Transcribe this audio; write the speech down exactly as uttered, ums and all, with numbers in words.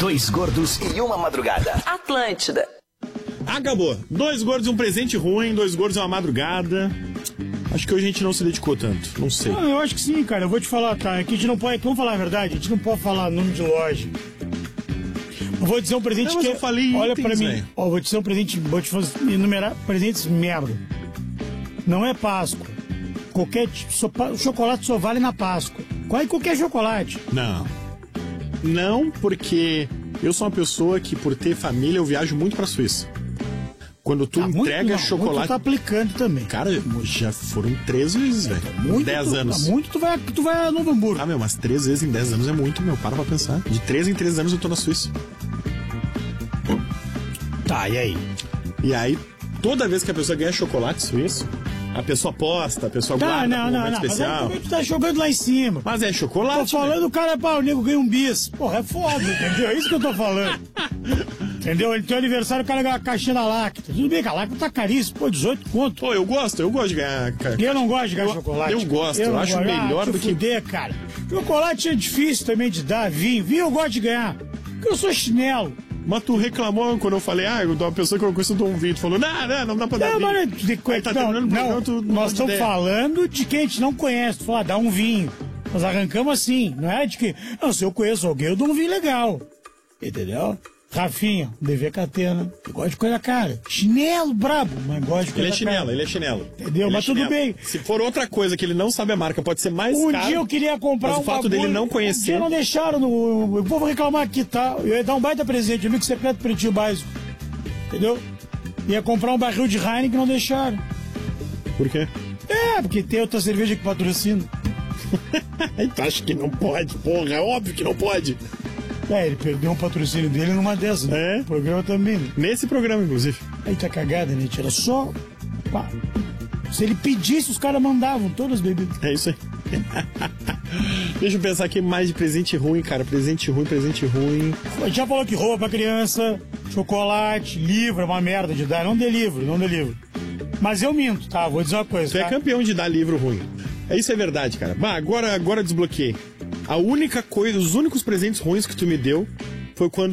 Dois gordos e uma madrugada. Atlântida. Acabou. Dois gordos e um presente ruim, dois gordos e uma madrugada. Acho que hoje a gente não se dedicou tanto, não sei. Não, eu acho que sim, cara. Eu vou te falar, tá? É que a gente não pode... Vamos falar a verdade, a gente não pode falar nome de loja. Eu vou dizer um presente não, que... eu falei olha itens, pra mim. véio. Ó, vou te dizer um presente... Vou te fazer, enumerar presentes merda. Não é Páscoa. Qualquer tipo... Só, o chocolate só vale na Páscoa. Qual qualquer chocolate. Não. Não, porque eu sou uma pessoa que, por ter família, eu viajo muito pra Suíça. Quando tu tá entrega muito, não, chocolate... Muito tá aplicando também. Cara, já foram três vezes, velho. Muito Dez tu, anos. Muito tu vai, tu vai a Novo Hamburgo. Ah, meu, mas três vezes em dez anos é muito, meu. Para pra pensar. De três em três anos eu tô na Suíça. Tá, e aí? E aí, toda vez que a pessoa ganha chocolate suíço, a pessoa posta, a pessoa Tá, guarda não, um não, momento não. especial. Mas aí, tu tá jogando lá em cima. Mas é Tô chocolate, falando, né? o cara, pá, o nego ganha um bis. Porra, é foda, entendeu? É isso que eu tô falando. Entendeu? Ele tem aniversário, o cara ganha uma caixinha da Lacta. Tudo bem que a Lacta tá caríssimo, pô, dezoito conto. Pô, eu gosto, eu gosto de ganhar... ca- Eu não gosto de ganhar Eu- chocolate. eu gosto, eu não acho gosto. melhor ah, do te que- fuder, cara. Chocolate é difícil também de dar, vinho. Vinho eu gosto de ganhar. Porque eu sou chinelo. Mas tu reclamou quando eu falei, ah, eu dou uma pessoa que eu não conheço, eu dou um vinho. Tu falou, não, não, não dá pra dar Não, vinho. mas de, Aí tá não, terminando o não, programa, tu nós muda de estamos ideia. falando de quem a gente não conhece. Tu fala, ah, dá um vinho. Nós arrancamos assim, não é de que... Não, se eu conheço alguém, eu dou um vinho legal. Entendeu? Rafinha, D V Catena. Eu gosto de coisa cara. Chinelo brabo, mas gosto de coisa Ele é chinelo, cara. ele é chinelo. Entendeu? Ele Mas é tudo chinelo. bem. Se for outra coisa que ele não sabe a marca, pode ser mais Um caro. dia eu queria comprar mas um o fato bagulho, dele não Um conhecer... dia não deixaram no... Eu vou reclamar aqui, tá? Eu ia dar um baita presente, amigo secreto pretinho básico. Entendeu? Ia comprar um barril de Heineken que não deixaram. Por quê? É, porque tem outra cerveja que patrocina. Aí tu acha que não pode, porra, é óbvio que não pode. É, ele perdeu um patrocínio dele numa dessas. Né? É? O programa também, né? Nesse programa, inclusive. Aí tá cagada, né? Era só... Pá. Se ele pedisse, os caras mandavam todas as bebidas. É isso aí. Deixa eu pensar aqui mais de presente ruim, cara. Presente ruim, presente ruim. A gente já falou que roupa pra criança, chocolate, livro, é uma merda de dar. Não dê livro, não dê livro. Mas eu minto, tá? Vou dizer uma coisa, Tu tá? é campeão de dar livro ruim. É isso, é verdade, cara. Bah, agora, agora eu desbloqueei. A única coisa, os únicos presentes ruins que tu me deu foi quando